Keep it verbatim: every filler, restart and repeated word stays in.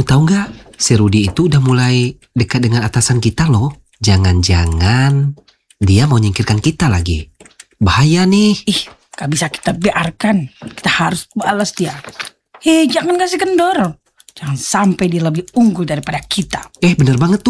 Kamu tahu nggak, si Rudy itu udah mulai dekat dengan atasan kita loh. Jangan-jangan dia mau nyingkirkan kita lagi. Bahaya nih. Ih, gak bisa kita biarkan. Kita harus balas dia. Hei, jangan kasih kendor. Jangan sampai dia lebih unggul daripada kita. Eh, bener banget tuh.